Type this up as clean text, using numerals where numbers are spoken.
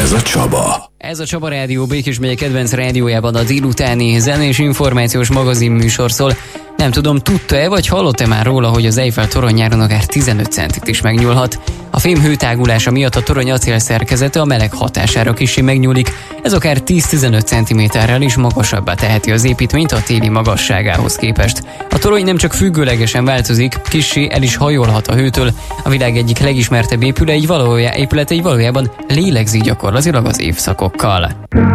Ez a Csaba. Ez a Csaba Rádió Békés megye kedvenc rádiójában a délutáni zenés információs magazin műsor szól. Nem tudom, tudta-e vagy hallott-e már róla, hogy az Eiffel torony nyáron akár 15 centit is megnyúlhat? A fém hőtágulása miatt a torony acél szerkezete a meleg hatására kissé megnyúlik, ez akár 10-15 cm-rel is magasabbá teheti az építményt a téli magasságához képest. A torony nem csak függőlegesen változik, kissé el is hajolhat a hőtől, a világ egyik legismertebb épülete így valójában lélegzik gyakorlatilag az évszakokkal.